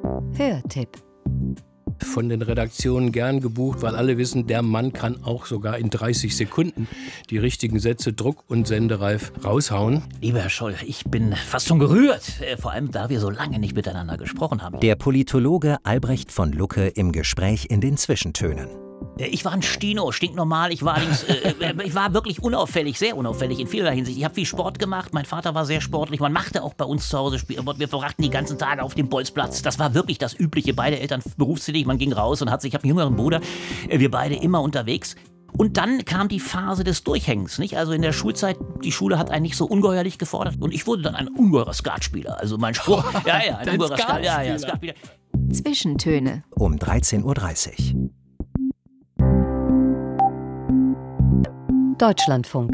Hörtipp. Von den Redaktionen gern gebucht, weil alle wissen, der Mann kann auch sogar in 30 Sekunden die richtigen Sätze druck- und sendereif raushauen. Lieber Herr Scholl, ich bin fast schon gerührt, vor allem da wir so lange nicht miteinander gesprochen haben. Der Politologe Albrecht von Lucke im Gespräch in den Zwischentönen. Ich war ein Stino, stinknormal. Ich war wirklich unauffällig, sehr unauffällig in vielerlei Hinsicht. Ich habe viel Sport gemacht, mein Vater war sehr sportlich. Man machte auch bei uns zu Hause Sport. Wir verbrachten die ganzen Tage auf dem Bolzplatz. Das war wirklich das Übliche. Beide Eltern berufstätig, man ging raus und ich habe einen jüngeren Bruder. Wir beide immer unterwegs. Und dann kam die Phase des Durchhängens, nicht? Also in der Schulzeit, die Schule hat einen nicht so ungeheuerlich gefordert. Und ich wurde dann ein ungeheurer Skatspieler. Also mein Spruch, ein ungeheurer Skatspieler. Zwischentöne. Um 13.30 Uhr. Deutschlandfunk.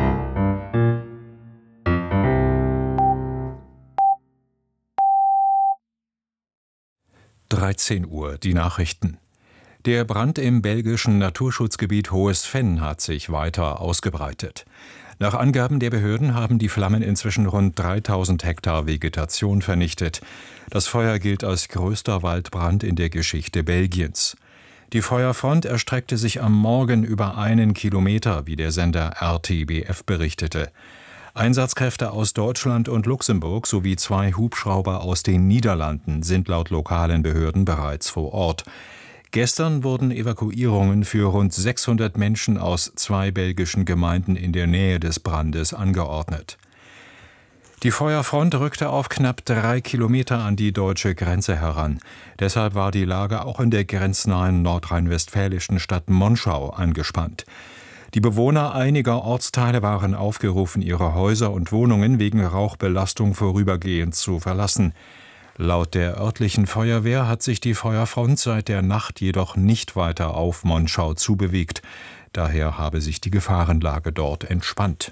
Uhr, die Nachrichten. Der Brand im belgischen Naturschutzgebiet Hohes Venn hat sich weiter ausgebreitet. Nach Angaben der Behörden haben die Flammen inzwischen rund 3000 Hektar Vegetation vernichtet. Das Feuer gilt als größter Waldbrand in der Geschichte Belgiens. Die Feuerfront erstreckte sich am Morgen über 1 Kilometer, wie der Sender RTBF berichtete. Einsatzkräfte aus Deutschland und Luxemburg sowie 2 Hubschrauber aus den Niederlanden sind laut lokalen Behörden bereits vor Ort. Gestern wurden Evakuierungen für rund 600 Menschen aus 2 belgischen Gemeinden in der Nähe des Brandes angeordnet. Die Feuerfront rückte auf knapp 3 Kilometer an die deutsche Grenze heran. Deshalb war die Lage auch in der grenznahen nordrhein-westfälischen Stadt Monschau angespannt. Die Bewohner einiger Ortsteile waren aufgerufen, ihre Häuser und Wohnungen wegen Rauchbelastung vorübergehend zu verlassen. Laut der örtlichen Feuerwehr hat sich die Feuerfront seit der Nacht jedoch nicht weiter auf Monschau zubewegt. Daher habe sich die Gefahrenlage dort entspannt.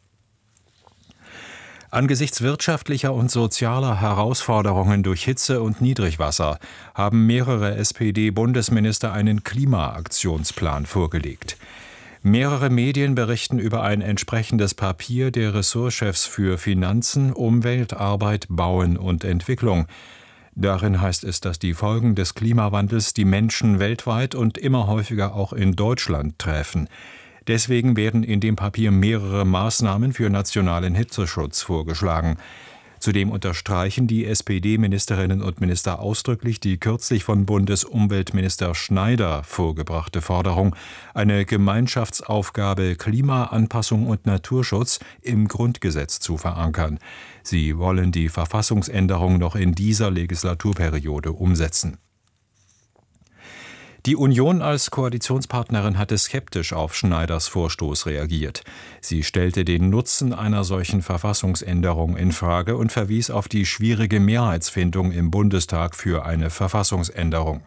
Angesichts wirtschaftlicher und sozialer Herausforderungen durch Hitze und Niedrigwasser haben mehrere SPD-Bundesminister einen Klimaaktionsplan vorgelegt. Mehrere Medien berichten über ein entsprechendes Papier der Ressortchefs für Finanzen, Umwelt, Arbeit, Bauen und Entwicklung. Darin heißt es, dass die Folgen des Klimawandels die Menschen weltweit und immer häufiger auch in Deutschland treffen. Deswegen werden in dem Papier mehrere Maßnahmen für nationalen Hitzeschutz vorgeschlagen. Zudem unterstreichen die SPD-Ministerinnen und Minister ausdrücklich die kürzlich von Bundesumweltminister Schneider vorgebrachte Forderung, eine Gemeinschaftsaufgabe Klimaanpassung und Naturschutz im Grundgesetz zu verankern. Sie wollen die Verfassungsänderung noch in dieser Legislaturperiode umsetzen. Die Union als Koalitionspartnerin hatte skeptisch auf Schneiders Vorstoß reagiert. Sie stellte den Nutzen einer solchen Verfassungsänderung in Frage und verwies auf die schwierige Mehrheitsfindung im Bundestag für eine Verfassungsänderung.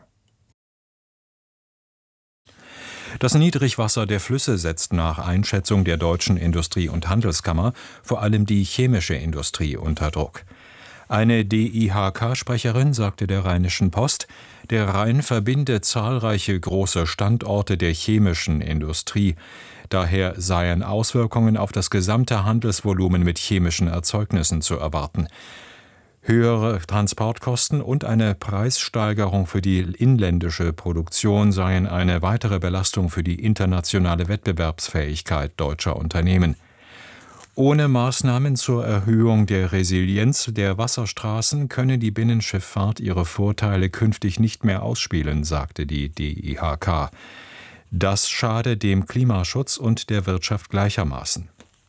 Das Niedrigwasser der Flüsse setzt nach Einschätzung der Deutschen Industrie- und Handelskammer vor allem die chemische Industrie unter Druck. Eine DIHK-Sprecherin sagte der Rheinischen Post, der Rhein verbinde zahlreiche große Standorte der chemischen Industrie. Daher seien Auswirkungen auf das gesamte Handelsvolumen mit chemischen Erzeugnissen zu erwarten. Höhere Transportkosten und eine Preissteigerung für die inländische Produktion seien eine weitere Belastung für die internationale Wettbewerbsfähigkeit deutscher Unternehmen. Ohne Maßnahmen zur Erhöhung der Resilienz der Wasserstraßen könne die Binnenschifffahrt ihre Vorteile künftig nicht mehr ausspielen, sagte die DIHK. Das schade dem Klimaschutz und der Wirtschaft gleichermaßen.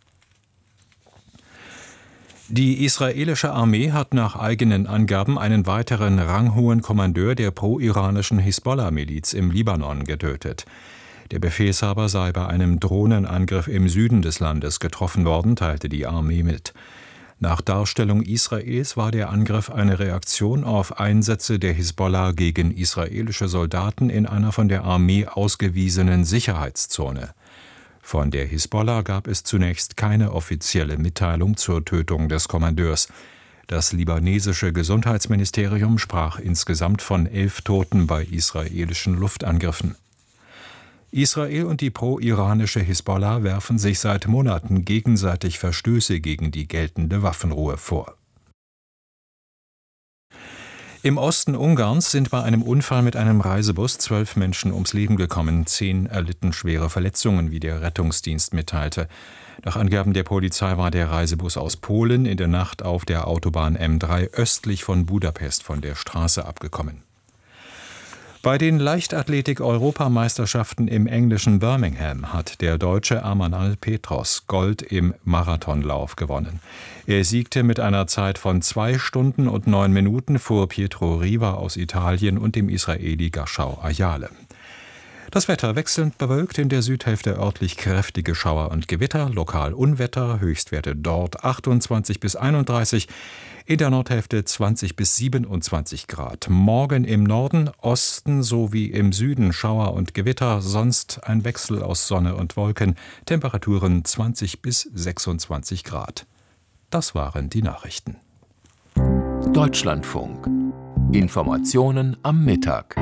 Die israelische Armee hat nach eigenen Angaben einen weiteren ranghohen Kommandeur der pro-iranischen Hisbollah-Miliz im Libanon getötet. Der Befehlshaber sei bei einem Drohnenangriff im Süden des Landes getroffen worden, teilte die Armee mit. Nach Darstellung Israels war der Angriff eine Reaktion auf Einsätze der Hisbollah gegen israelische Soldaten in einer von der Armee ausgewiesenen Sicherheitszone. Von der Hisbollah gab es zunächst keine offizielle Mitteilung zur Tötung des Kommandeurs. Das libanesische Gesundheitsministerium sprach insgesamt von 11 Toten bei israelischen Luftangriffen. Israel und die pro-iranische Hisbollah werfen sich seit Monaten gegenseitig Verstöße gegen die geltende Waffenruhe vor. Im Osten Ungarns sind bei einem Unfall mit einem Reisebus 12 Menschen ums Leben gekommen. 10 erlitten schwere Verletzungen, wie der Rettungsdienst mitteilte. Nach Angaben der Polizei war der Reisebus aus Polen in der Nacht auf der Autobahn M3 östlich von Budapest von der Straße abgekommen. Bei den Leichtathletik-Europameisterschaften im englischen Birmingham hat der Deutsche Amanal Petros Gold im Marathonlauf gewonnen. Er siegte mit einer Zeit von 2 Stunden und 9 Minuten vor Pietro Riva aus Italien und dem Israeli Gashau Ayale. Das Wetter wechselnd bewölkt, in der Südhälfte örtlich kräftige Schauer und Gewitter, lokal Unwetter, Höchstwerte dort 28 bis 31, in der Nordhälfte 20 bis 27 Grad. Morgen im Norden, Osten sowie im Süden Schauer und Gewitter, sonst ein Wechsel aus Sonne und Wolken, Temperaturen 20 bis 26 Grad. Das waren die Nachrichten. Deutschlandfunk. Informationen am Mittag.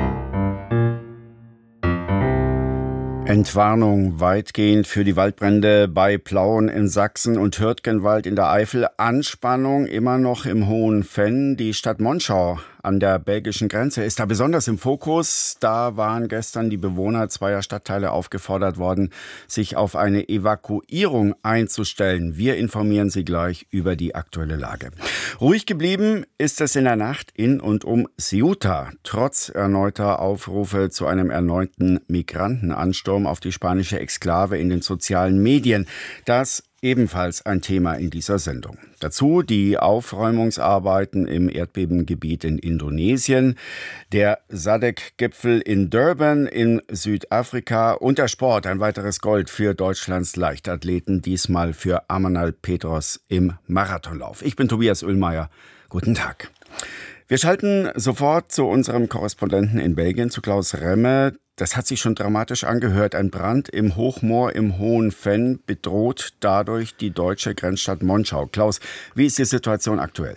Entwarnung weitgehend für die Waldbrände bei Plauen in Sachsen und Hürtgenwald in der Eifel. Anspannung immer noch im Hohen Venn. Die Stadt Monschau an der belgischen Grenze ist da besonders im Fokus. Da waren gestern die Bewohner zweier Stadtteile aufgefordert worden, sich auf eine Evakuierung einzustellen. Wir informieren Sie gleich über die aktuelle Lage. Ruhig geblieben ist es in der Nacht in und um Ceuta. Trotz erneuter Aufrufe zu einem erneuten Migrantenansturm auf die spanische Exklave in den sozialen Medien. Das ebenfalls ein Thema in dieser Sendung. Dazu die Aufräumungsarbeiten im Erdbebengebiet in Indonesien, der SADC-Gipfel in Durban in Südafrika und der Sport, ein weiteres Gold für Deutschlands Leichtathleten, diesmal für Amanal Petros im Marathonlauf. Ich bin Tobias Oehlmeier. Guten Tag. Wir schalten sofort zu unserem Korrespondenten in Belgien, zu Klaus Remme. Das hat sich schon dramatisch angehört. Ein Brand im Hochmoor im Hohen Venn bedroht dadurch die deutsche Grenzstadt Monschau. Klaus, wie ist die Situation aktuell?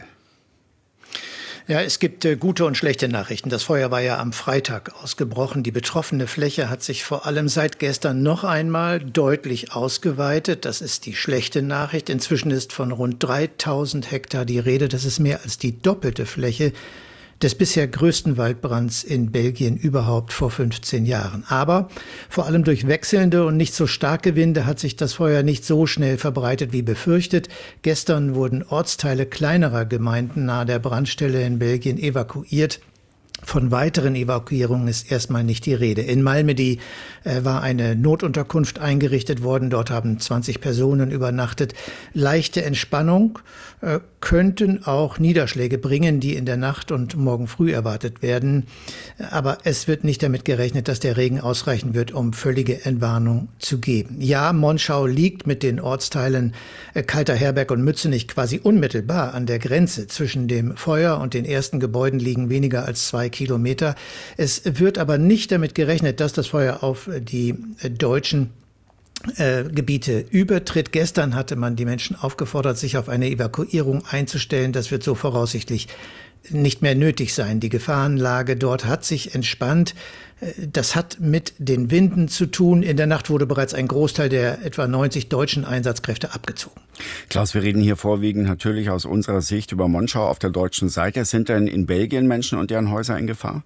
Ja, es gibt gute und schlechte Nachrichten. Das Feuer war ja am Freitag ausgebrochen. Die betroffene Fläche hat sich vor allem seit gestern noch einmal deutlich ausgeweitet. Das ist die schlechte Nachricht. Inzwischen ist von rund 3000 Hektar die Rede. Das ist mehr als die doppelte Fläche des bisher größten Waldbrands in Belgien überhaupt vor 15 Jahren. Aber vor allem durch wechselnde und nicht so starke Winde hat sich das Feuer nicht so schnell verbreitet wie befürchtet. Gestern wurden Ortsteile kleinerer Gemeinden nahe der Brandstelle in Belgien evakuiert. Von weiteren Evakuierungen ist erstmal nicht die Rede. In Malmedy war eine Notunterkunft eingerichtet worden. Dort haben 20 Personen übernachtet. Leichte Entspannung könnten auch Niederschläge bringen, die in der Nacht und morgen früh erwartet werden. Aber es wird nicht damit gerechnet, dass der Regen ausreichen wird, um völlige Entwarnung zu geben. Ja, Monschau liegt mit den Ortsteilen Kalterherberg und Mützenich quasi unmittelbar an der Grenze. Zwischen dem Feuer und den ersten Gebäuden liegen weniger als 2 Kilometer. Es wird aber nicht damit gerechnet, dass das Feuer auf die deutschen Gebiete übertritt. Gestern hatte man die Menschen aufgefordert, sich auf eine Evakuierung einzustellen. Das wird so voraussichtlich nicht mehr nötig sein. Die Gefahrenlage dort hat sich entspannt. Das hat mit den Winden zu tun. In der Nacht wurde bereits ein Großteil der etwa 90 deutschen Einsatzkräfte abgezogen. Klaus, wir reden hier vorwiegend natürlich aus unserer Sicht über Monschau auf der deutschen Seite. Sind denn in Belgien Menschen und deren Häuser in Gefahr?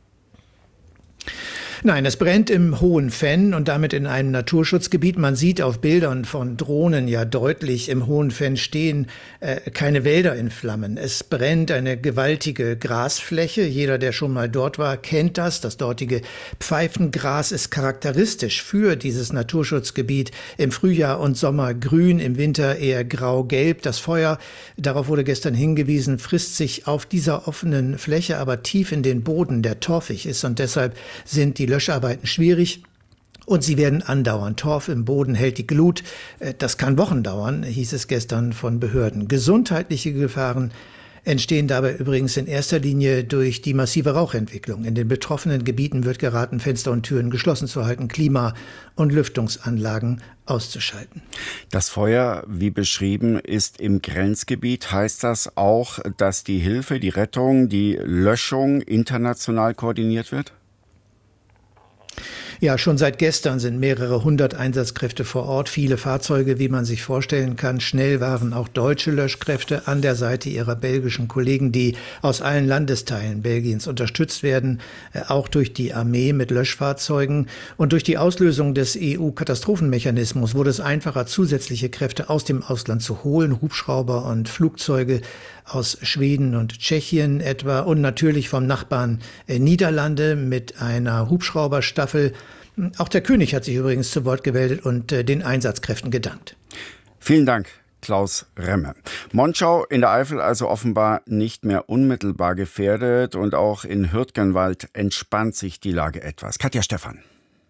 Nein, es brennt im Hohen Venn und damit in einem Naturschutzgebiet. Man sieht auf Bildern von Drohnen ja deutlich, im Hohen Venn stehen keine Wälder in Flammen. Es brennt eine gewaltige Grasfläche. Jeder, der schon mal dort war, kennt das. Das dortige Pfeifengras ist charakteristisch für dieses Naturschutzgebiet. Im Frühjahr und Sommer grün, im Winter eher grau-gelb. Das Feuer, darauf wurde gestern hingewiesen, frisst sich auf dieser offenen Fläche aber tief in den Boden, der torfig ist, und deshalb sind die Löscharbeiten schwierig und sie werden andauern. Torf im Boden hält die Glut. Das kann Wochen dauern, hieß es gestern von Behörden. Gesundheitliche Gefahren entstehen dabei übrigens in erster Linie durch die massive Rauchentwicklung. In den betroffenen Gebieten wird geraten, Fenster und Türen geschlossen zu halten, Klima- und Lüftungsanlagen auszuschalten. Das Feuer, wie beschrieben, ist im Grenzgebiet. Heißt das auch, dass die Hilfe, die Rettung, die Löschung international koordiniert wird? Ja, schon seit gestern sind mehrere hundert Einsatzkräfte vor Ort. Viele Fahrzeuge, wie man sich vorstellen kann. Schnell waren auch deutsche Löschkräfte an der Seite ihrer belgischen Kollegen, die aus allen Landesteilen Belgiens unterstützt werden, auch durch die Armee mit Löschfahrzeugen. Und durch die Auslösung des EU-Katastrophenmechanismus wurde es einfacher, zusätzliche Kräfte aus dem Ausland zu holen. Hubschrauber und Flugzeuge aus Schweden und Tschechien etwa und natürlich vom Nachbarn Niederlande mit einer Hubschrauberstaffel. Auch der König hat sich übrigens zu Wort gemeldet und den Einsatzkräften gedankt. Vielen Dank, Klaus Remme. Monschau in der Eifel also offenbar nicht mehr unmittelbar gefährdet und auch in Hürtgenwald entspannt sich die Lage etwas. Katja Stephan.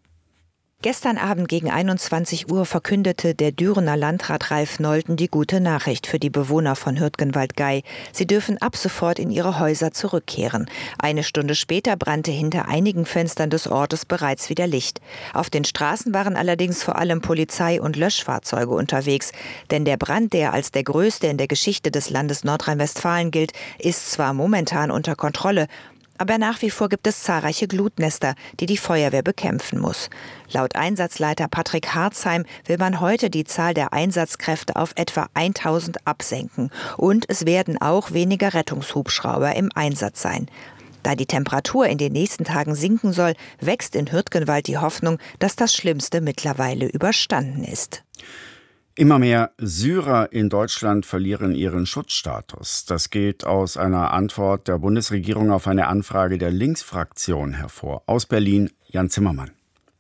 Gestern Abend gegen 21 Uhr verkündete der Dürener Landrat Ralf Nolten die gute Nachricht für die Bewohner von Hürtgenwald-Gay. Sie dürfen ab sofort in ihre Häuser zurückkehren. Eine Stunde später brannte hinter einigen Fenstern des Ortes bereits wieder Licht. Auf den Straßen waren allerdings vor allem Polizei und Löschfahrzeuge unterwegs. Denn der Brand, der als der größte in der Geschichte des Landes Nordrhein-Westfalen gilt, ist zwar momentan unter Kontrolle, aber nach wie vor gibt es zahlreiche Glutnester, die die Feuerwehr bekämpfen muss. Laut Einsatzleiter Patrick Harzheim will man heute die Zahl der Einsatzkräfte auf etwa 1000 absenken. Und es werden auch weniger Rettungshubschrauber im Einsatz sein. Da die Temperatur in den nächsten Tagen sinken soll, wächst in Hürtgenwald die Hoffnung, dass das Schlimmste mittlerweile überstanden ist. Immer mehr Syrer in Deutschland verlieren ihren Schutzstatus. Das geht aus einer Antwort der Bundesregierung auf eine Anfrage der Linksfraktion hervor. Aus Berlin, Jan Zimmermann.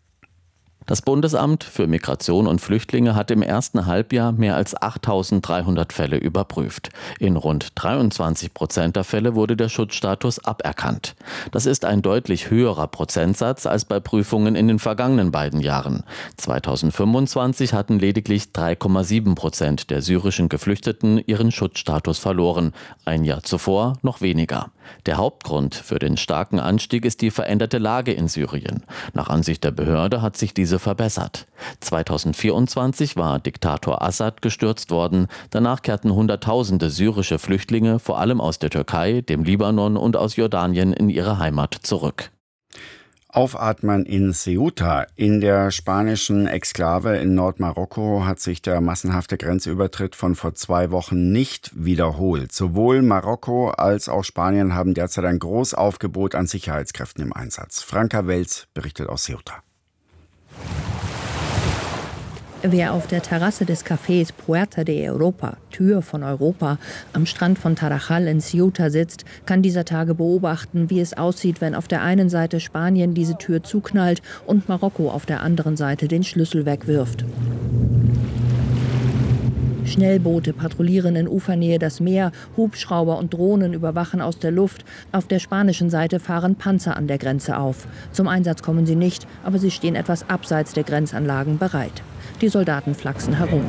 Das Bundesamt für Migration und Flüchtlinge hat im ersten Halbjahr mehr als 8.300 Fälle überprüft. In rund 23% der Fälle wurde der Schutzstatus aberkannt. Das ist ein deutlich höherer Prozentsatz als bei Prüfungen in den vergangenen beiden Jahren. 2025 hatten lediglich 3,7% der syrischen Geflüchteten ihren Schutzstatus verloren. Ein Jahr zuvor noch weniger. Der Hauptgrund für den starken Anstieg ist die veränderte Lage in Syrien. Nach Ansicht der Behörde hat sich diese verbessert. 2024 war Diktator Assad gestürzt worden. Danach kehrten Hunderttausende syrische Flüchtlinge, vor allem aus der Türkei, dem Libanon und aus Jordanien, in ihre Heimat zurück. Aufatmen in Ceuta. In der spanischen Exklave in Nordmarokko hat sich der massenhafte Grenzübertritt von vor 2 Wochen nicht wiederholt. Sowohl Marokko als auch Spanien haben derzeit ein Großaufgebot an Sicherheitskräften im Einsatz. Franka Welz berichtet aus Ceuta. Wer auf der Terrasse des Cafés Puerta de Europa, Tür von Europa, am Strand von Tarajal in Ceuta sitzt, kann dieser Tage beobachten, wie es aussieht, wenn auf der einen Seite Spanien diese Tür zuknallt und Marokko auf der anderen Seite den Schlüssel wegwirft. Schnellboote patrouillieren in Ufernähe das Meer, Hubschrauber und Drohnen überwachen aus der Luft. Auf der spanischen Seite fahren Panzer an der Grenze auf. Zum Einsatz kommen sie nicht, aber sie stehen etwas abseits der Grenzanlagen bereit. Die Soldaten flachsen herum.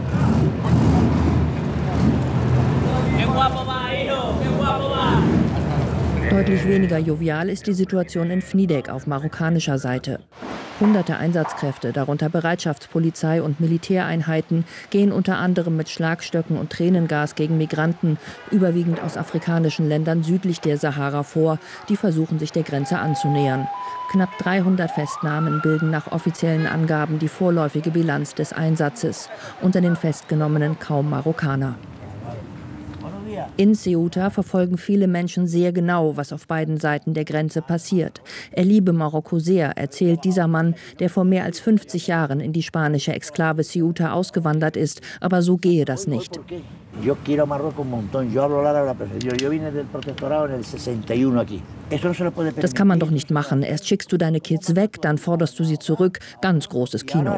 Deutlich weniger jovial ist die Situation in Fnidek auf marokkanischer Seite. Hunderte Einsatzkräfte, darunter Bereitschaftspolizei und Militäreinheiten, gehen unter anderem mit Schlagstöcken und Tränengas gegen Migranten, überwiegend aus afrikanischen Ländern südlich der Sahara, vor, die versuchen, sich der Grenze anzunähern. Knapp 300 Festnahmen bilden nach offiziellen Angaben die vorläufige Bilanz des Einsatzes. Unter den Festgenommenen kaum Marokkaner. In Ceuta verfolgen viele Menschen sehr genau, was auf beiden Seiten der Grenze passiert. Er liebe Marokko sehr, erzählt dieser Mann, der vor mehr als 50 Jahren in die spanische Exklave Ceuta ausgewandert ist. Aber so gehe das nicht. Das kann man doch nicht machen. Erst schickst du deine Kids weg, dann forderst du sie zurück. Ganz großes Kino.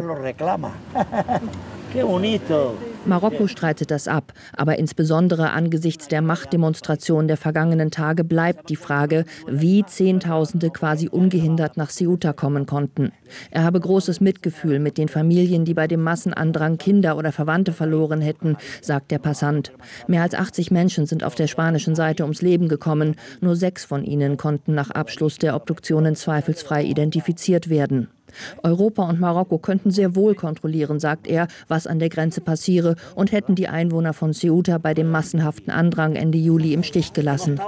Marokko streitet das ab, aber insbesondere angesichts der Machtdemonstration der vergangenen Tage bleibt die Frage, wie Zehntausende quasi ungehindert nach Ceuta kommen konnten. Er habe großes Mitgefühl mit den Familien, die bei dem Massenandrang Kinder oder Verwandte verloren hätten, sagt der Passant. Mehr als 80 Menschen sind auf der spanischen Seite ums Leben gekommen. Nur 6 von ihnen konnten nach Abschluss der Obduktionen zweifelsfrei identifiziert werden. Europa und Marokko könnten sehr wohl kontrollieren, sagt er, was an der Grenze passiere und hätten die Einwohner von Ceuta bei dem massenhaften Andrang Ende Juli im Stich gelassen.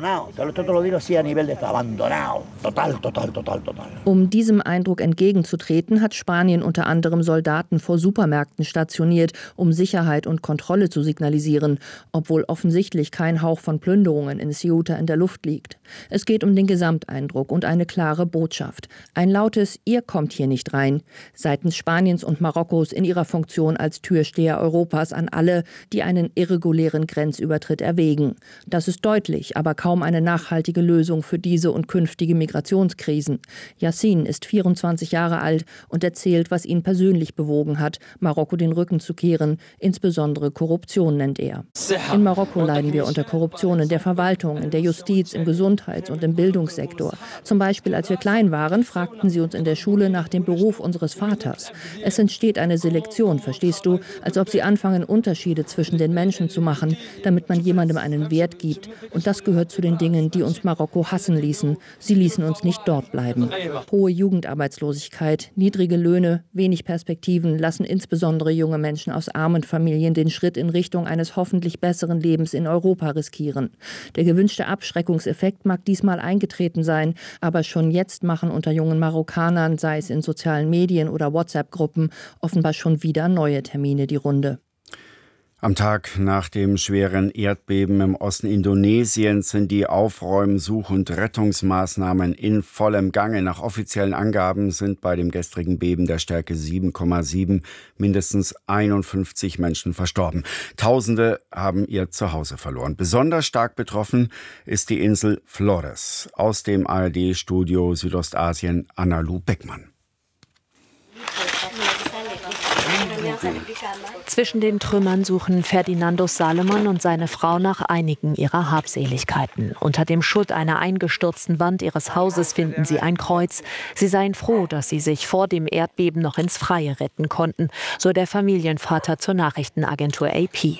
Um diesem Eindruck entgegenzutreten, hat Spanien unter anderem Soldaten vor Supermärkten stationiert, um Sicherheit und Kontrolle zu signalisieren, obwohl offensichtlich kein Hauch von Plünderungen in Ceuta in der Luft liegt. Es geht um den Gesamteindruck und eine klare Botschaft. Ein lautes „Ihr kommt hier nicht rein" seitens Spaniens und Marokkos in ihrer Funktion als Türsteher Europas an alle, die einen irregulären Grenzübertritt erwägen. Das ist deutlich, aber kaum eine nachhaltige Lösung für diese und künftige Migrationskrisen. Yassin ist 24 Jahre alt und erzählt, was ihn persönlich bewogen hat, Marokko den Rücken zu kehren. Insbesondere Korruption nennt er. In Marokko leiden wir unter Korruption in der Verwaltung, in der Justiz, im Gesundheits- und im Bildungssektor. Zum Beispiel, als wir klein waren, fragten sie uns in der Schule nach dem Beruf unseres Vaters. Es entsteht eine Selektion, verstehst du, als ob sie anfangen, Unterschiede zwischen den Menschen zu machen, damit man jemandem einen Wert gibt. Und das gehört zu den Dingen, die uns Marokko hassen ließen. Sie ließen uns nicht dort bleiben. Hohe Jugendarbeitslosigkeit, niedrige Löhne, wenig Perspektiven lassen insbesondere junge Menschen aus armen Familien den Schritt in Richtung eines hoffentlich besseren Lebens in Europa riskieren. Der gewünschte Abschreckungseffekt mag diesmal eingetreten sein, aber schon jetzt machen unter jungen Marokkanern, sei es in sozialen Medien oder WhatsApp-Gruppen, offenbar schon wieder neue Termine die Runde. Am Tag nach dem schweren Erdbeben im Osten Indonesiens sind die Aufräum-, Such- und Rettungsmaßnahmen in vollem Gange. Nach offiziellen Angaben sind bei dem gestrigen Beben der Stärke 7,7 mindestens 51 Menschen verstorben. Tausende haben ihr Zuhause verloren. Besonders stark betroffen ist die Insel Flores. Aus dem ARD-Studio Südostasien Analu Beckmann. Zwischen den Trümmern suchen Ferdinando Salomon und seine Frau nach einigen ihrer Habseligkeiten. Unter dem Schutt einer eingestürzten Wand ihres Hauses finden sie ein Kreuz. Sie seien froh, dass sie sich vor dem Erdbeben noch ins Freie retten konnten, so der Familienvater zur Nachrichtenagentur AP.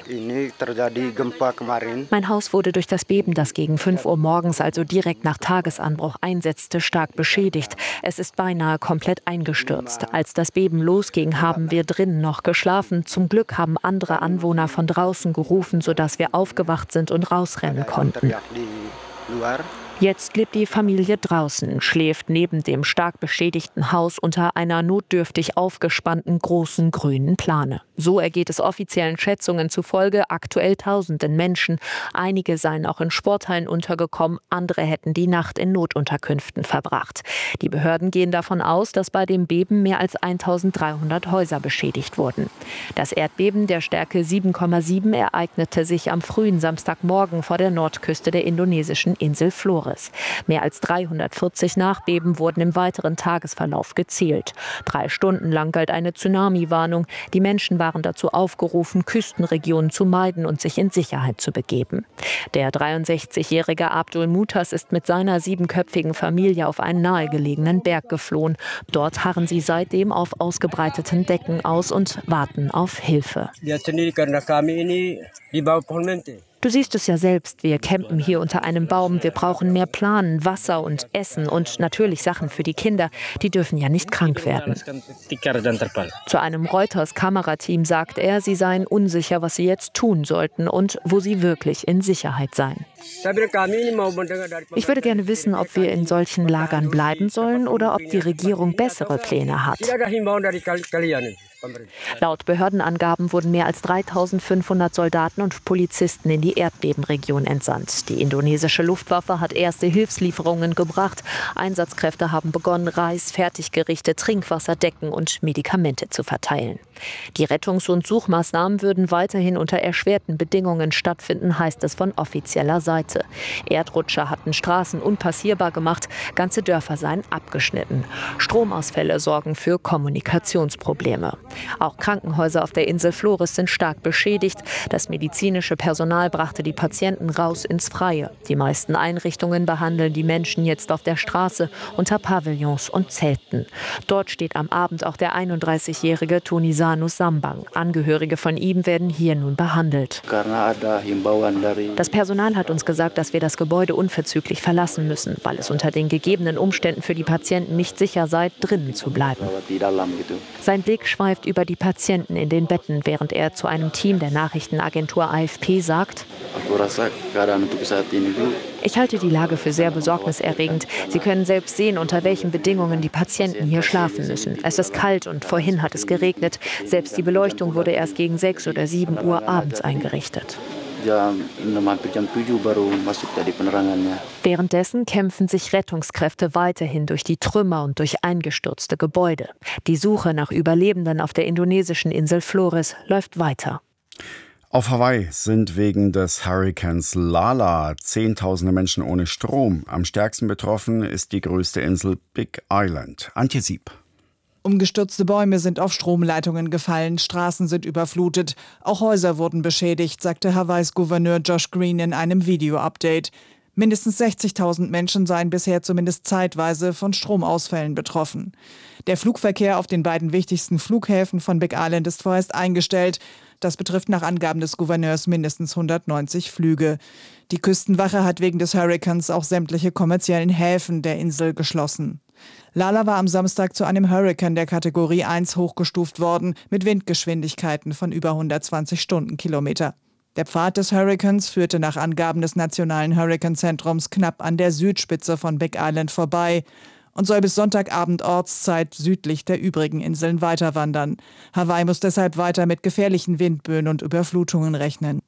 Mein Haus wurde durch das Beben, das gegen 5 Uhr morgens, also direkt nach Tagesanbruch einsetzte, stark beschädigt. Es ist beinahe komplett eingestürzt. Als das Beben losging, haben wir drinnen noch geschlafen. Zum Glück haben andere Anwohner von draußen gerufen, sodass wir aufgewacht sind und rausrennen konnten. Jetzt lebt die Familie draußen, schläft neben dem stark beschädigten Haus unter einer notdürftig aufgespannten großen grünen Plane. So ergeht es offiziellen Schätzungen zufolge aktuell Tausenden Menschen. Einige seien auch in Sporthallen untergekommen, andere hätten die Nacht in Notunterkünften verbracht. Die Behörden gehen davon aus, dass bei dem Beben mehr als 1300 Häuser beschädigt wurden. Das Erdbeben der Stärke 7,7 ereignete sich am frühen Samstagmorgen vor der Nordküste der indonesischen Insel Flores. Mehr als 340 Nachbeben wurden im weiteren Tagesverlauf gezählt. 3 Stunden lang galt eine Tsunami-Warnung. Die Menschen waren dazu aufgerufen, Küstenregionen zu meiden und sich in Sicherheit zu begeben. Der 63-jährige Abdul Mutas ist mit seiner 7-köpfigen Familie auf einen nahegelegenen Berg geflohen. Dort harren sie seitdem auf ausgebreiteten Decken aus und warten auf Hilfe. Du siehst es ja selbst, wir campen hier unter einem Baum. Wir brauchen mehr Plan, Wasser und Essen und natürlich Sachen für die Kinder. Die dürfen ja nicht krank werden. Zu einem Reuters-Kamerateam sagt er, sie seien unsicher, was sie jetzt tun sollten und wo sie wirklich in Sicherheit seien. Ich würde gerne wissen, ob wir in solchen Lagern bleiben sollen oder ob die Regierung bessere Pläne hat. Laut Behördenangaben wurden mehr als 3.500 Soldaten und Polizisten in die Erdbebenregion entsandt. Die indonesische Luftwaffe hat erste Hilfslieferungen gebracht. Einsatzkräfte haben begonnen, Reis, Fertiggerichte, Trinkwasser, Decken und Medikamente zu verteilen. Die Rettungs- und Suchmaßnahmen würden weiterhin unter erschwerten Bedingungen stattfinden, heißt es von offizieller Seite. Erdrutsche hatten Straßen unpassierbar gemacht, ganze Dörfer seien abgeschnitten. Stromausfälle sorgen für Kommunikationsprobleme. Auch Krankenhäuser auf der Insel Flores sind stark beschädigt. Das medizinische Personal brachte die Patienten raus ins Freie. Die meisten Einrichtungen behandeln die Menschen jetzt auf der Straße unter Pavillons und Zelten. Dort steht am Abend auch der 31-jährige Tunisano Sambang. Angehörige von ihm werden hier nun behandelt. Das Personal hat uns gesagt, dass wir das Gebäude unverzüglich verlassen müssen, weil es unter den gegebenen Umständen für die Patienten Patienten nicht sicher sei, drinnen zu bleiben. Sein Blick schweift über die Patienten in den Betten, während er zu einem Team der Nachrichtenagentur AFP sagt: Ich halte die Lage für sehr besorgniserregend. Sie können selbst sehen, unter welchen Bedingungen die Patienten hier schlafen müssen. Es ist kalt und vorhin hat es geregnet. Selbst die Beleuchtung wurde erst gegen 6 oder 7 Uhr abends eingerichtet. Währenddessen kämpfen sich Rettungskräfte weiterhin durch die Trümmer und durch eingestürzte Gebäude. Die Suche nach Überlebenden auf der indonesischen Insel Flores läuft weiter. Auf Hawaii sind wegen des Hurrikans Lala Zehntausende Menschen ohne Strom. Am stärksten betroffen ist die größte Insel Big Island. Antje Sieb. Umgestürzte Bäume sind auf Stromleitungen gefallen, Straßen sind überflutet, auch Häuser wurden beschädigt, sagte Hawaiis Gouverneur Josh Green in einem Video-Update. Mindestens 60.000 Menschen seien bisher zumindest zeitweise von Stromausfällen betroffen. Der Flugverkehr auf den beiden wichtigsten Flughäfen von Big Island ist vorerst eingestellt. Das betrifft nach Angaben des Gouverneurs mindestens 190 Flüge. Die Küstenwache hat wegen des Hurrikans auch sämtliche kommerziellen Häfen der Insel geschlossen. Lala war am Samstag zu einem Hurrikan der Kategorie 1 hochgestuft worden, mit Windgeschwindigkeiten von über 120 Stundenkilometer. Der Pfad des Hurrikans führte nach Angaben des Nationalen Hurrikanzentrums knapp an der Südspitze von Big Island vorbei und soll bis Sonntagabend Ortszeit südlich der übrigen Inseln weiterwandern. Hawaii muss deshalb weiter mit gefährlichen Windböen und Überflutungen rechnen.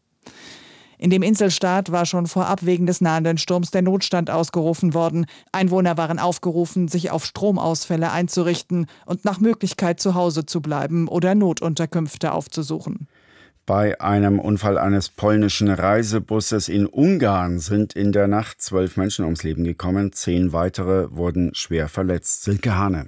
In dem Inselstaat war schon vorab wegen des nahenden Sturms der Notstand ausgerufen worden. Einwohner waren aufgerufen, sich auf Stromausfälle einzurichten und nach Möglichkeit zu Hause zu bleiben oder Notunterkünfte aufzusuchen. Bei einem Unfall eines polnischen Reisebusses in Ungarn sind in der Nacht 12 Menschen ums Leben gekommen. 10 weitere wurden schwer verletzt. Silke Hane.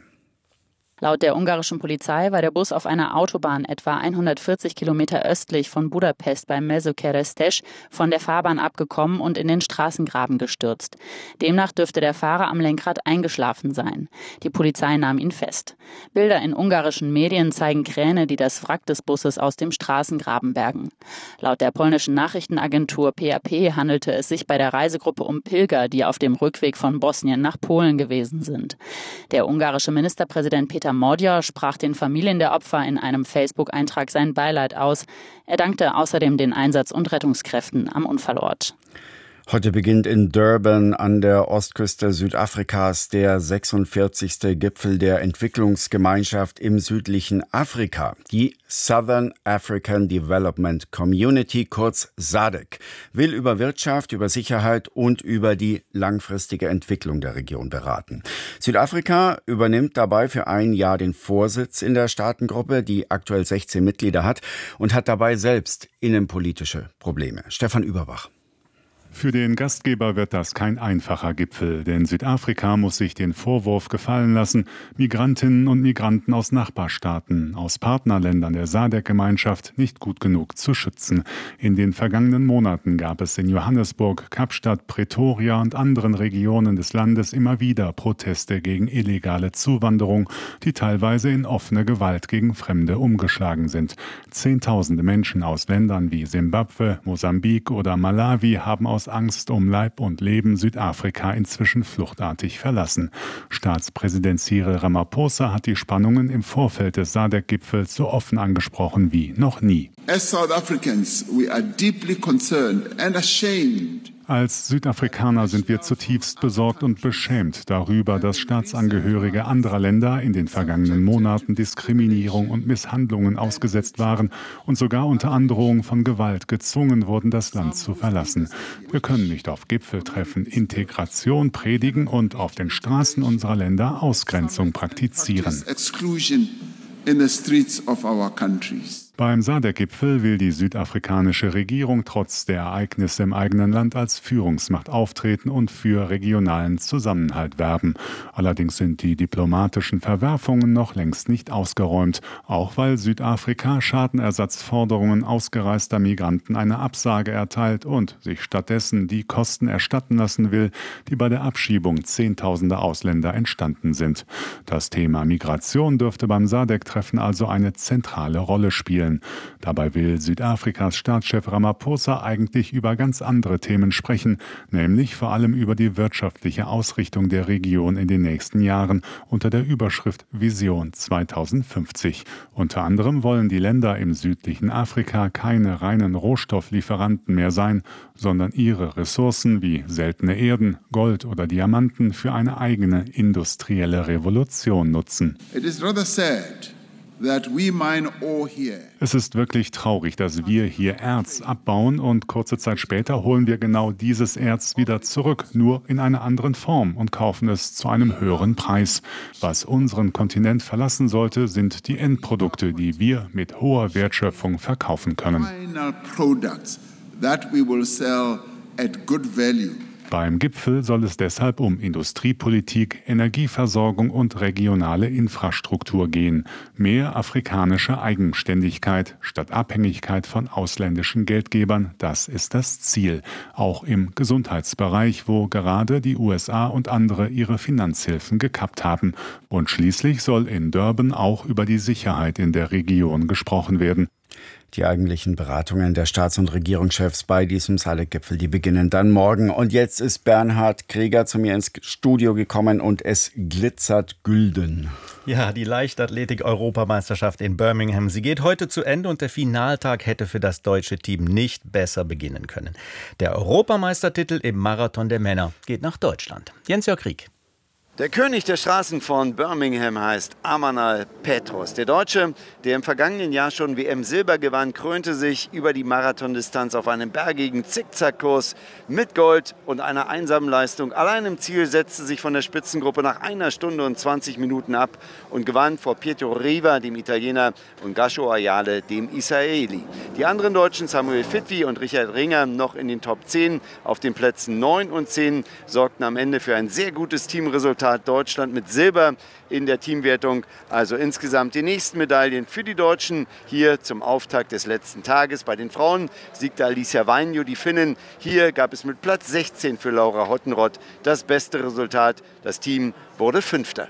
Laut der ungarischen Polizei war der Bus auf einer Autobahn etwa 140 Kilometer östlich von Budapest bei Mezőkeresztes von der Fahrbahn abgekommen und in den Straßengraben gestürzt. Demnach dürfte der Fahrer am Lenkrad eingeschlafen sein. Die Polizei nahm ihn fest. Bilder in ungarischen Medien zeigen Kräne, die das Wrack des Busses aus dem Straßengraben bergen. Laut der polnischen Nachrichtenagentur PAP handelte es sich bei der Reisegruppe um Pilger, die auf dem Rückweg von Bosnien nach Polen gewesen sind. Der ungarische Ministerpräsident Peter Magyar sprach den Familien der Opfer in einem Facebook-Eintrag sein Beileid aus. Er dankte außerdem den Einsatz- und Rettungskräften am Unfallort. Heute beginnt in Durban an der Ostküste Südafrikas der 46. Gipfel der Entwicklungsgemeinschaft im südlichen Afrika. Die Southern African Development Community, kurz SADC, will über Wirtschaft, über Sicherheit und über die langfristige Entwicklung der Region beraten. Südafrika übernimmt dabei für ein Jahr den Vorsitz in der Staatengruppe, die aktuell 16 Mitglieder hat und hat dabei selbst innenpolitische Probleme. Stefan Überbach. Für den Gastgeber wird das kein einfacher Gipfel, denn Südafrika muss sich den Vorwurf gefallen lassen, Migrantinnen und Migranten aus Nachbarstaaten, aus Partnerländern der SADC-Gemeinschaft nicht gut genug zu schützen. In den vergangenen Monaten gab es in Johannesburg, Kapstadt, Pretoria und anderen Regionen des Landes immer wieder Proteste gegen illegale Zuwanderung, die teilweise in offene Gewalt gegen Fremde umgeschlagen sind. Zehntausende Menschen aus Ländern wie Simbabwe, Mosambik oder Malawi haben aus Angst um Leib und Leben Südafrika inzwischen fluchtartig verlassen. Staatspräsident Cyril Ramaphosa hat die Spannungen im Vorfeld des SADC-Gipfels so offen angesprochen wie noch nie. As South Africans, we are deeply concerned and ashamed. Als Südafrikaner sind wir zutiefst besorgt und beschämt darüber, dass Staatsangehörige anderer Länder in den vergangenen Monaten Diskriminierung und Misshandlungen ausgesetzt waren und sogar unter Androhung von Gewalt gezwungen wurden, das Land zu verlassen. Wir können nicht auf Gipfeltreffen Integration predigen und auf den Straßen unserer Länder Ausgrenzung praktizieren. In the streets of our countries. Beim SADC-Gipfel will die südafrikanische Regierung trotz der Ereignisse im eigenen Land als Führungsmacht auftreten und für regionalen Zusammenhalt werben. Allerdings sind die diplomatischen Verwerfungen noch längst nicht ausgeräumt, auch weil Südafrika Schadenersatzforderungen ausgereister Migranten eine Absage erteilt und sich stattdessen die Kosten erstatten lassen will, die bei der Abschiebung zehntausender Ausländer entstanden sind. Das Thema Migration dürfte beim SADC-Treffen also eine zentrale Rolle spielen. wollen. Dabei will Südafrikas Staatschef Ramaphosa eigentlich über ganz andere Themen sprechen, nämlich vor allem über die wirtschaftliche Ausrichtung der Region in den nächsten Jahren unter der Überschrift Vision 2050. Unter anderem wollen die Länder im südlichen Afrika keine reinen Rohstofflieferanten mehr sein, sondern ihre Ressourcen wie seltene Erden, Gold oder Diamanten für eine eigene industrielle Revolution nutzen. Es ist wirklich traurig, dass wir hier Erz abbauen und kurze Zeit später holen wir genau dieses Erz wieder zurück, nur in einer anderen Form und kaufen es zu einem höheren Preis. Was unseren Kontinent verlassen sollte, sind die Endprodukte, die wir mit hoher Wertschöpfung verkaufen können. Beim Gipfel soll es deshalb um Industriepolitik, Energieversorgung und regionale Infrastruktur gehen. Mehr afrikanische Eigenständigkeit statt Abhängigkeit von ausländischen Geldgebern, das ist das Ziel. Auch im Gesundheitsbereich, wo gerade die USA und andere ihre Finanzhilfen gekappt haben. Und schließlich soll in Durban auch über die Sicherheit in der Region gesprochen werden. Die eigentlichen Beratungen der Staats- und Regierungschefs bei diesem SADC-Gipfel, die beginnen dann morgen. Und jetzt ist Bernhard Krieger zu mir ins Studio gekommen und es glitzert gülden. Ja, die Leichtathletik-Europameisterschaft in Birmingham, sie geht heute zu Ende und der Finaltag hätte für das deutsche Team nicht besser beginnen können. Der Europameistertitel im Marathon der Männer geht nach Deutschland. Jens-Jörg Krieg. Der König der Straßen von Birmingham heißt Amanal Petros. Der Deutsche, der im vergangenen Jahr schon WM-Silber gewann, krönte sich über die Marathondistanz auf einem bergigen Zickzackkurs mit Gold und einer einsamen Leistung. Allein im Ziel setzte sich von der Spitzengruppe nach 1 Stunde und 20 Minuten ab und gewann vor Pietro Riva, dem Italiener, und Gasho Ayale, dem Israeli. Die anderen Deutschen, Samuel Fitwi und Richard Ringer, noch in den Top 10 auf den Plätzen 9 und 10, sorgten am Ende für ein sehr gutes Teamresultat. Deutschland mit Silber in der Teamwertung. Also insgesamt die nächsten Medaillen für die Deutschen hier zum Auftakt des letzten Tages. Bei den Frauen siegte Alicia Vainio, die Finnin. Hier gab es mit Platz 16 für Laura Hottenrott das beste Resultat. Das Team wurde Fünfter.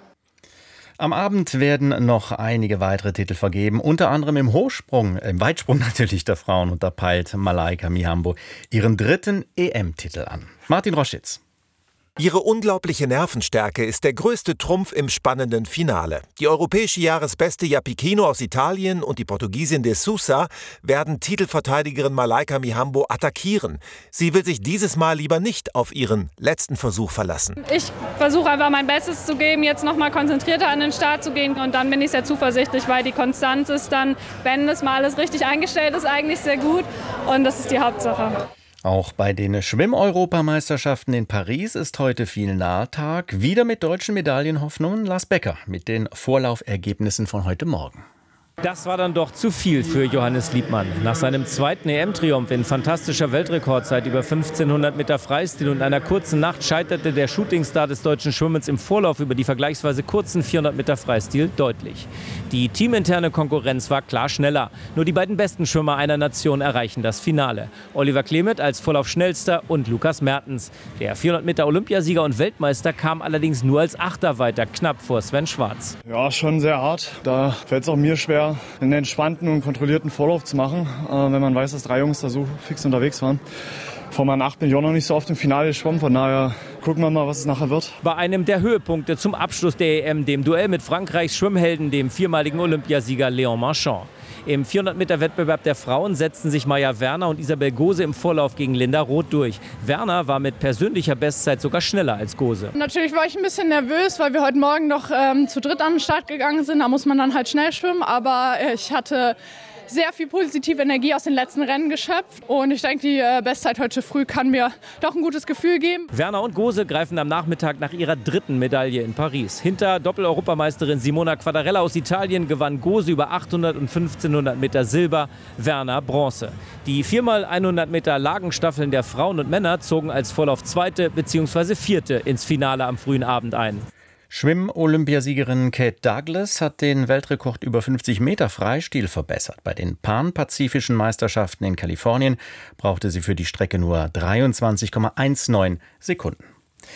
Am Abend werden noch einige weitere Titel vergeben, unter anderem im Weitsprung natürlich der Frauen. Und da peilt Malaika Mihambo ihren 3. EM-Titel an. Martin Roschitz. Ihre unglaubliche Nervenstärke ist der größte Trumpf im spannenden Finale. Die europäische Jahresbeste Japikino aus Italien und die Portugiesin de Sousa werden Titelverteidigerin Malaika Mihambo attackieren. Sie will sich dieses Mal lieber nicht auf ihren letzten Versuch verlassen. Ich versuche einfach mein Bestes zu geben, jetzt noch mal konzentrierter an den Start zu gehen und dann bin ich sehr zuversichtlich, weil die Konstanz ist dann, wenn es mal alles richtig eingestellt ist, eigentlich sehr gut und das ist die Hauptsache. Auch bei den Schwimm-Europameisterschaften in Paris ist heute Finaltag. Wieder mit deutschen Medaillenhoffnungen Lars Becker mit den Vorlaufergebnissen von heute Morgen. Das war dann doch zu viel für Johannes Liebmann. Nach seinem 2. EM-Triumph in fantastischer Weltrekordzeit über 1500 Meter Freistil und einer kurzen Nacht scheiterte der Shootingstar des deutschen Schwimmens im Vorlauf über die vergleichsweise kurzen 400 Meter Freistil deutlich. Die teaminterne Konkurrenz war klar schneller. Nur die beiden besten Schwimmer einer Nation erreichen das Finale. Oliver Klemet als Vorlaufschnellster und Lukas Mertens. Der 400 Meter Olympiasieger und Weltmeister kam allerdings nur als Achter weiter, knapp vor Sven Schwarz. Ja, schon sehr hart. Da fällt es auch mir schwer, einen entspannten und kontrollierten Vorlauf zu machen, wenn man weiß, dass 3 Jungs da so fix unterwegs waren. Vor meiner 8 bin ich auch noch nicht so oft im Finale geschwommen, von daher gucken wir mal, was es nachher wird. Bei einem der Höhepunkte zum Abschluss der EM, dem Duell mit Frankreichs Schwimmhelden, dem 4-maligen Olympiasieger Léon Marchand. Im 400-Meter-Wettbewerb der Frauen setzten sich Maja Werner und Isabel Gose im Vorlauf gegen Linda Roth durch. Werner war mit persönlicher Bestzeit sogar schneller als Gose. Natürlich war ich ein bisschen nervös, weil wir heute Morgen noch zu dritt an den Start gegangen sind. Da muss man dann halt schnell schwimmen, aber ich hatte sehr viel positive Energie aus den letzten Rennen geschöpft. Und ich denke, die Bestzeit heute früh kann mir doch ein gutes Gefühl geben. Werner und Gose greifen am Nachmittag nach ihrer 3. Medaille in Paris. Hinter Doppel-Europameisterin Simona Quadarella aus Italien gewann Gose über 800 und 1500 Meter Silber, Werner Bronze. Die 4x100 Meter Lagenstaffeln der Frauen und Männer zogen als Vorlauf 2. bzw. 4. ins Finale am frühen Abend ein. Schwimm-Olympiasiegerin Kate Douglas hat den Weltrekord über 50 Meter Freistil verbessert. Bei den Pan-Pazifischen Meisterschaften in Kalifornien brauchte sie für die Strecke nur 23,19 Sekunden.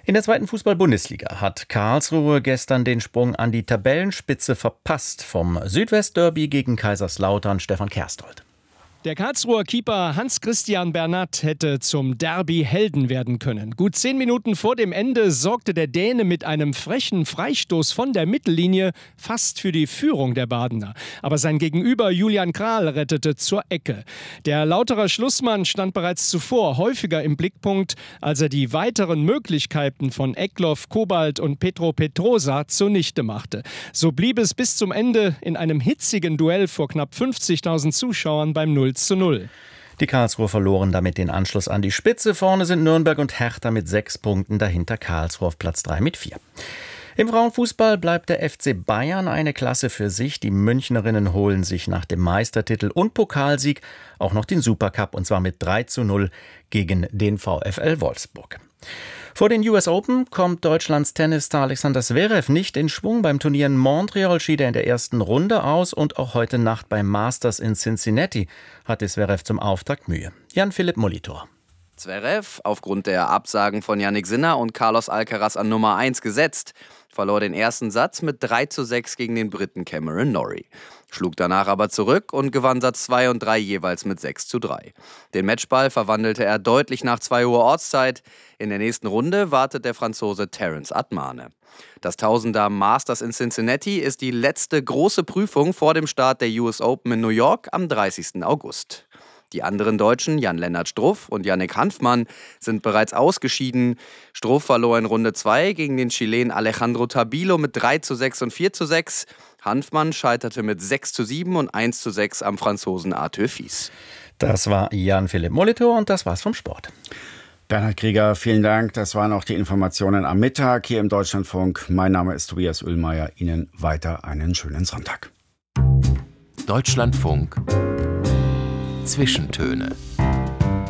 In der zweiten Fußball-Bundesliga hat Karlsruhe gestern den Sprung an die Tabellenspitze verpasst. Vom Südwestderby gegen Kaiserslautern, Stefan Kerstold. Der Karlsruher Keeper Hans-Christian Bernat hätte zum Derby-Helden werden können. Gut 10 Minuten vor dem Ende sorgte der Däne mit einem frechen Freistoß von der Mittellinie fast für die Führung der Badener. Aber sein Gegenüber Julian Kral rettete zur Ecke. Der Lauterer Schlussmann stand bereits zuvor häufiger im Blickpunkt, als er die weiteren Möglichkeiten von Eklof, Kobalt und Petro Petrosa zunichte machte. So blieb es bis zum Ende in einem hitzigen Duell vor knapp 50.000 Zuschauern beim 0:0. Die Karlsruher verloren damit den Anschluss an die Spitze. Vorne sind Nürnberg und Hertha mit 6 Punkten, dahinter Karlsruhe auf Platz 3 mit 4. Im Frauenfußball bleibt der FC Bayern eine Klasse für sich. Die Münchnerinnen holen sich nach dem Meistertitel und Pokalsieg auch noch den Supercup, und zwar mit 3:0 gegen den VfL Wolfsburg. Vor den US Open kommt Deutschlands Tennisstar Alexander Zverev nicht in Schwung. Beim Turnier in Montreal schied er in der ersten Runde aus und auch heute Nacht beim Masters in Cincinnati hatte Zverev zum Auftakt Mühe. Jan-Philipp Molitor. Zverev, aufgrund der Absagen von Jannik Sinner und Carlos Alcaraz an Nummer 1 gesetzt, verlor den ersten Satz mit 3:6 gegen den Briten Cameron Norrie. Schlug danach aber zurück und gewann Satz 2 und 3 jeweils mit 6:3. Den Matchball verwandelte er deutlich nach 2 Uhr Ortszeit. In der nächsten Runde wartet der Franzose Terence Atmane. Das 1000er Masters in Cincinnati ist die letzte große Prüfung vor dem Start der US Open in New York am 30. August. Die anderen Deutschen, Jan-Lennart Struff und Yannick Hanfmann, sind bereits ausgeschieden. Struff verlor in Runde 2 gegen den Chilen Alejandro Tabilo mit 3:6 und 4:6. Hanfmann scheiterte mit 6:7 und 1:6 am Franzosen Arthur Fils. Das war Jan-Philipp Molitor und das war's vom Sport. Bernhard Krieger, vielen Dank. Das waren auch die Informationen am Mittag hier im Deutschlandfunk. Mein Name ist Tobias Oehlmeier. Ihnen weiter einen schönen Sonntag. Deutschlandfunk Zwischentöne.